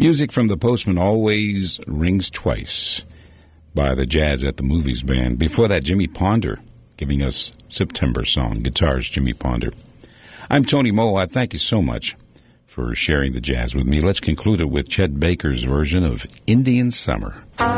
Music from The Postman always rings twice by the Jazz at the Movies Band. Before that, Jimmy Ponder giving us September Song. Guitars, Jimmy Ponder. I'm Tony Moe. I thank you so much for sharing the jazz with me. Let's conclude it with Chet Baker's version of Indian Summer.